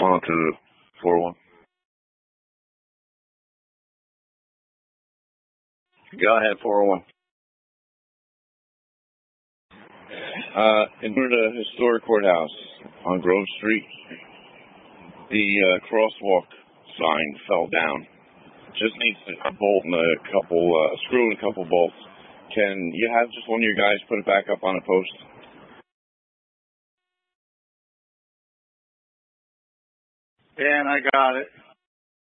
on to 401. Go ahead, 401. In front of the historic courthouse on Grove Street, the crosswalk sign fell down. Just needs a bolt and a couple, screw and a couple bolts. Can you have just one of your guys put it back up on a post? Dan, I got it.